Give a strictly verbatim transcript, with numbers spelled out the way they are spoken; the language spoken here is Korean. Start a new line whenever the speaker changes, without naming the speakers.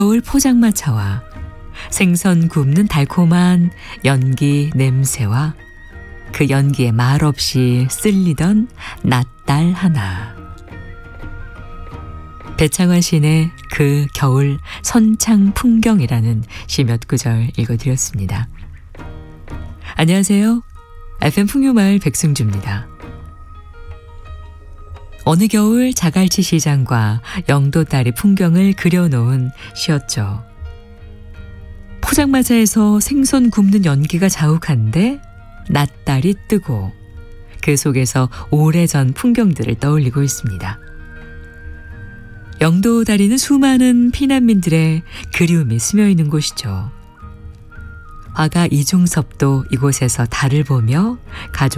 겨울 포장마차와 생선 굽는 달콤한 연기 냄새와 그 연기에 말없이 쓸리던 낫달 하나. 배창환 시인의 그 겨울 선창 풍경이라는 시 몇 구절 읽어드렸습니다. 안녕하세요. 에프엠 풍요마을 백승주입니다. 어느 겨울 자갈치 시장과 영도다리 풍경을 그려놓은 시였죠. 포장마차에서 생선 굽는 연기가 자욱한데 낫달이 뜨고 그 속에서 오래전 풍경들을 떠올리고 있습니다. 영도다리는 수많은 피난민들의 그리움이 스며있는 곳이죠. 화가 이중섭도 이곳에서 달을 보며 가족